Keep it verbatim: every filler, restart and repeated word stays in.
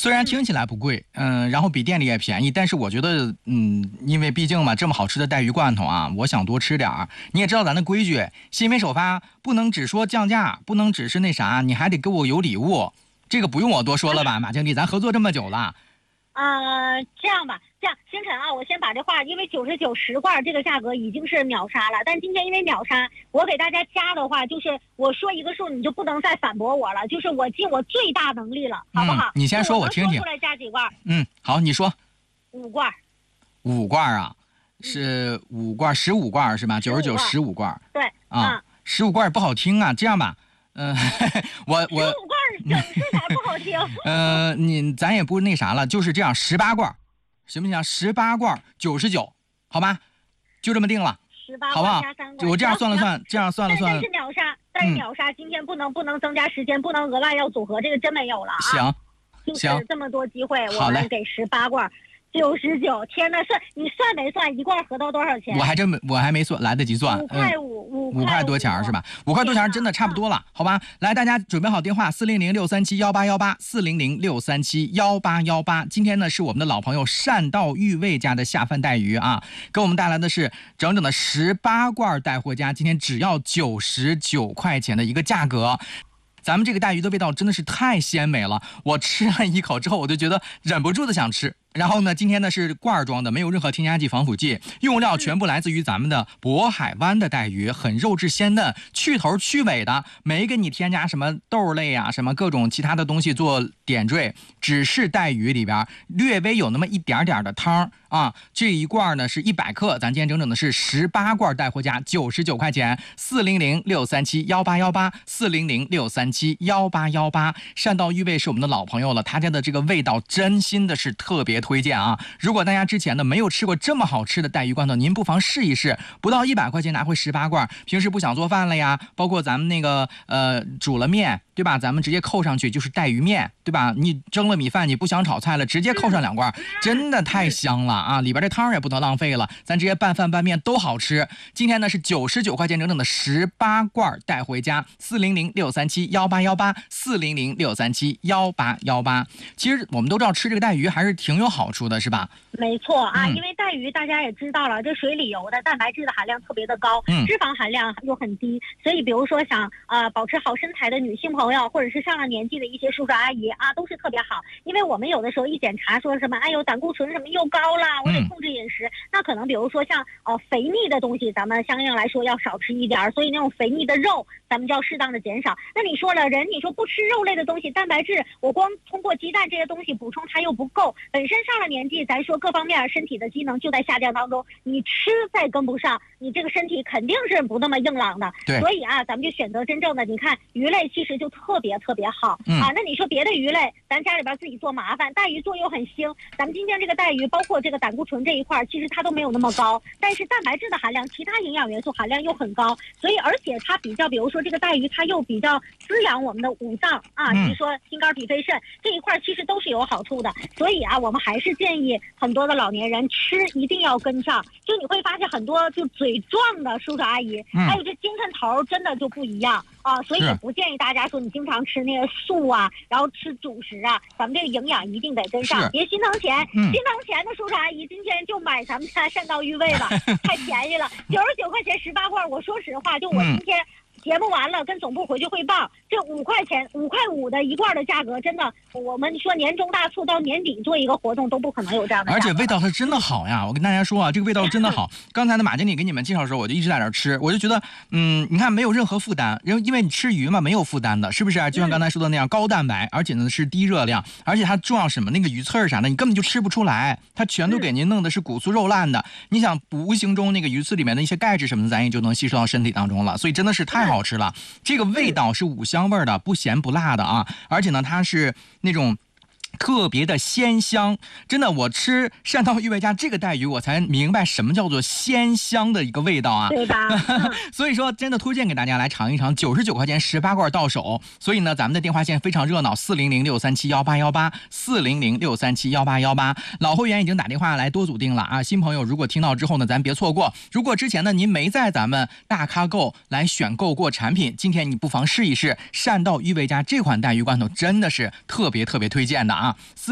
虽然听起来不贵，嗯，然后比店里也便宜，但是我觉得，嗯，因为毕竟嘛，这么好吃的带鱼罐头啊，我想多吃点儿。你也知道咱的规矩，新品首发不能只说降价，不能只是那啥，你还得给我有礼物。这个不用我多说了吧，马经理，咱合作这么久了。 呃，这样吧，这样星辰啊，我先把这话，因为九十九十罐这个价格已经是秒杀了，但今天因为秒杀，我给大家加的话，就是我说一个数，你就不能再反驳我了，就是我尽我最大能力了，好不好？ 嗯、你先说，我听听。 说出来加几罐？ 嗯，好，你说。 五罐。 五罐啊，是五罐，十五罐是吧？九十九十五罐。 对啊，十五罐不好听啊，这样吧。嗯、呃，我我十五罐整数才不好听。 呃，你咱也不那啥了，就是这样，十八罐，行不行？十八罐九十九，好吧？就这么定了， 十八好不好？ 加三罐， 我这样算了算，这样算了算。 但是秒杀，但是秒杀，今天不能不能增加时间，不能额外要组合，这个真没有了啊。 行， 就是这么多机会，我们给十八罐。九十九，天呐，算你算没算一罐合到多少钱？ 我还真没，我还没算，来得及算。 五块五， 五块多钱是吧？五块多钱真的差不多了，好吧？来，大家准备好电话，四零零六三七幺八幺八，四零零六三七幺八幺八。今天呢是我们的老朋友善道裕味家的下饭带鱼啊，给我们带来的是整整的十八罐带货价，今天只要九十九块钱的一个价格。咱们这个带鱼的味道真的是太鲜美了，我吃了一口之后，我就觉得忍不住的想吃。然后呢，今天呢是罐装的，没有任何添加剂、防腐剂，用料全部来自于咱们的渤海湾的带鱼，很肉质鲜嫩，去头去尾的，没给你添加什么豆类啊、什么各种其他的东西做点缀，只是带鱼里边略微有那么一点点的汤啊。这一罐呢是一百克，咱今天整整的是十八罐带货价九十九块钱，四零零六三七幺八幺八，四零零六三七幺八幺八。善道裕味是我们的老朋友了，他家的这个味道真心的是特别推荐啊！如果大家之前呢没有吃过这么好吃的带鱼罐头，您不妨试一试，不到一百块钱拿回十八罐。平时不想做饭了呀，包括咱们那个呃煮了面，对吧？咱们直接扣上去就是带鱼面，对吧？你蒸了米饭，你不想炒菜了，直接扣上两罐，真的太香了啊！里边这汤也不能浪费了，咱直接拌饭拌面都好吃。今天呢是九十九块钱整整的十八罐带回家，四零零六三七幺八幺八，四零零六三七幺八幺八。其实我们都知道吃这个带鱼还是挺有好处的，是吧？ 没错啊， 嗯、 因为带鱼大家也知道了，这水里游的蛋白质的含量特别的高， 嗯、 脂肪含量又很低，所以比如说想呃保持好身材的女性朋友，或者是上了年纪的一些叔叔阿姨啊，都是特别好。因为我们有的时候一检查说什么，哎呦胆固醇什么又高啦，我得控制饮食。嗯、那可能比如说像呃肥腻的东西，咱们相应来说要少吃一点，所以那种肥腻的肉，咱们就要适当的减少。那你说了，人你说不吃肉类的东西，蛋白质我光通过鸡蛋这些东西补充它又不够，本身上了年纪，咱说各方面身体的机能就在下降当中，你吃再跟不上，你这个身体肯定是不那么硬朗的。所以啊，咱们就选择真正的，你看鱼类其实就特别特别好、 嗯、 啊。那你说别的鱼类，咱家里边自己做麻烦，带鱼做又很腥。咱们今天这个带鱼，包括这个胆固醇这一块，其实它都没有那么高，但是蛋白质的含量、其他营养元素含量又很高，所以而且它比较，比如说这个带鱼，它又比较滋养我们的五脏啊，比如说心肝脾肺肾这一块，其实都是有好处的。所以啊，我们还是建议很多的老年人吃一定要跟上。就你会发现很多就嘴壮的叔叔阿姨， 嗯、 还有这精神头真的就不一样啊，所以也不建议大家说你经常吃那个素啊，然后吃主食啊，咱们这个营养一定得跟上，别心疼钱、嗯、心疼钱的叔叔阿姨今天就买咱们家善道裕味吧，太便宜了，九十九块钱十八罐。我说实话，就我今天、嗯节目完了，跟总部回去汇报，这五块钱、五块五的一罐的价格，真的，我们说年终大促到年底做一个活动都不可能有这样的。 而且味道它真的好呀！我跟大家说啊，这个味道真的好。刚才的马经理给你们介绍的时候，我就一直在那吃，我就觉得，嗯，你看没有任何负担，因为因为你吃鱼嘛，没有负担的，是不是？就像刚才说的那样，高蛋白，而且呢是低热量，而且它重要什么？那个鱼刺儿啥的，你根本就吃不出来，它全都给您弄的是骨酥肉烂的。你想，无形中那个鱼刺里面的一些钙质什么的，咱也就能吸收到身体当中了。所以真的是太好吃了。这个味道是五香味的，不咸不辣的啊，而且呢，它是那种特别的鲜香，真的，我吃善道裕味家这个带鱼，我才明白什么叫做鲜香的一个味道啊， 对吧？ 所以说，真的推荐给大家来尝一尝，九十九块钱十八罐到手。所以呢，咱们的电话线非常热闹，四零零六三七幺八幺八，四零零六三七幺八幺八。老会员已经打电话来多组定了啊，新朋友如果听到之后呢，咱别错过。如果之前呢您没在咱们大咖购来选购过产品，今天你不妨试一试善道裕味家这款带鱼罐头，真的是特别特别推荐的啊。